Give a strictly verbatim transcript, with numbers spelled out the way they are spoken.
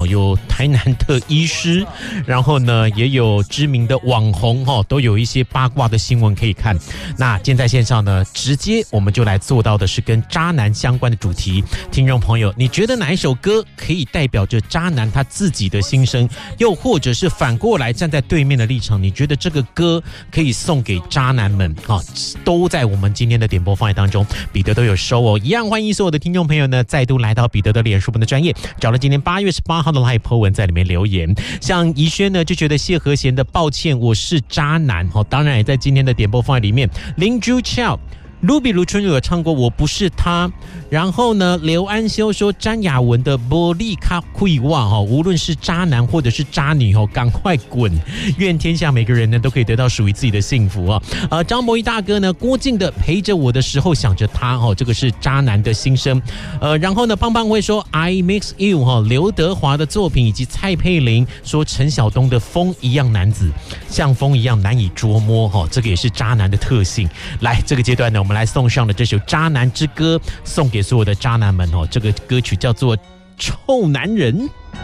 有台南的医师，然后呢也有知名的网红哦，都有一些八卦的新闻可以看。那今天在线上呢，直接我们就来做到的是跟渣男相关的主题。听众朋友，你觉得哪一首歌可以代表着渣男他自己的心声？又或者是反过来站在对面的立场，你觉得这个歌可以送给渣男们啊？都在我们今天的点播放映当中，彼得都有收哦。一样欢迎所有的听众朋友呢，再度来到彼得的脸书本的专页，找了今天八月十八号的 live po 文在里面留言。像怡轩呢就觉得谢和弦的抱歉我是渣男哦，当然也在今天的点播放映里面。林珠俏卢比卢春有唱过我不是他，然后呢刘安修说詹雅文的玻璃卡会忘哈，无论是渣男或者是渣女哦，赶快滚！愿天下每个人呢都可以得到属于自己的幸福啊！呃，张博一大哥呢，郭靖的陪着我的时候想着他哦，这个是渣男的心声。呃，然后呢，胖胖会说 I Mix You 哈，刘德华的作品以及蔡佩玲说陈晓东的风一样男子，像风一样难以捉摸哈，这个也是渣男的特性。来，这个阶段呢，我们来送上的这首《渣男之歌》，送给所有的渣男们哦。这个歌曲叫做《臭男人》。